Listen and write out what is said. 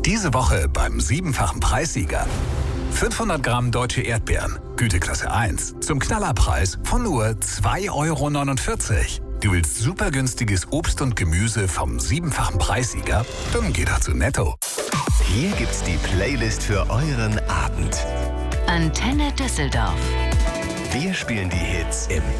Diese Woche beim 7-fachen Preissieger. 500 Gramm deutsche Erdbeeren, Güteklasse 1, zum Knallerpreis von nur 2,49 €. Du willst super günstiges Obst und Gemüse vom 7-fachen Preissieger? Dann geh doch zu Netto. Hier gibt's die Playlist für euren Abend. Antenne Düsseldorf. Wir spielen die Hits im